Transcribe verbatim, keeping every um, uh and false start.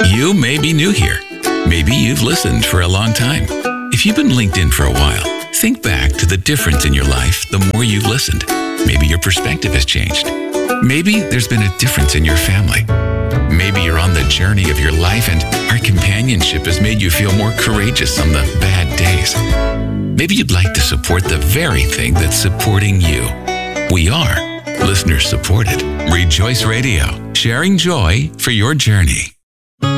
You may be new here. Maybe you've listened for a long time. If you've been linked in for a while, think back to the difference in your life the more you've listened. Maybe your perspective has changed. Maybe there's been a difference in your family. Maybe you're on the journey of your life and our companionship has made you feel more courageous on the bad days. Maybe you'd like to support the very thing that's supporting you. We are listener supported. Rejoice Radio, sharing joy for your journey.